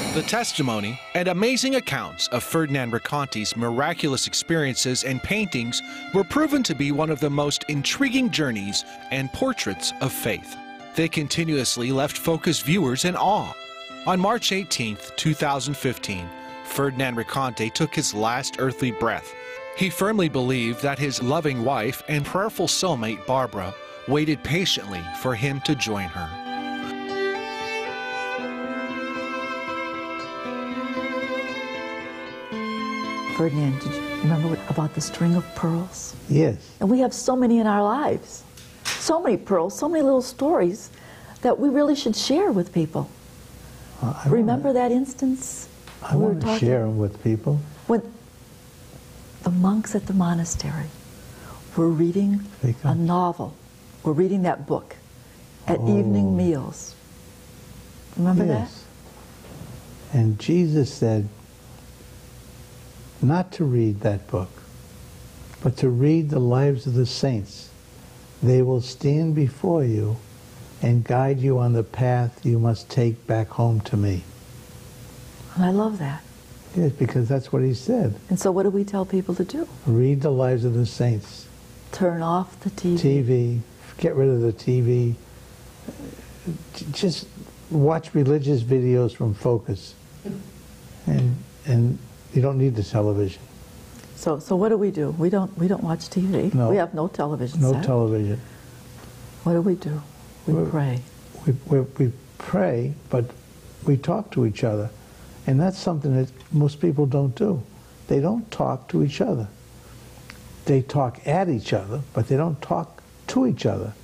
The testimony and amazing accounts of Ferdinand Raconti's miraculous experiences and paintings were proven to be one of the most intriguing journeys and portraits of faith. They continuously left focused viewers in awe. On March 18, 2015, Ferdinand Raconti took his last earthly breath. He firmly believed that his loving wife and prayerful soulmate, Barbara, waited patiently for him to join her. Ferdinand, did you remember about the string of pearls? Yes. And we have so many in our lives. So many pearls, so many little stories that we really should share with people. Remember that instance? I want to share them with people. When the monks at the monastery were reading a novel, were reading that book at evening meals. Remember that? And Jesus said, not to read that book, but to read the lives of the saints. They will stand before you and guide you on the path you must take back home to me. And I love that. Yes, because that's what he said. And so what do we tell people to do? Read the lives of the saints. Turn off the TV. TV, get rid of the TV. Just watch religious videos from Focus. And you don't need the television. So what do? We don't watch TV. No. We have no television No set. television. What do? We pray. We pray, but we talk to each other. And that's something that most people don't do. They don't talk to each other. They talk at each other, but they don't talk to each other.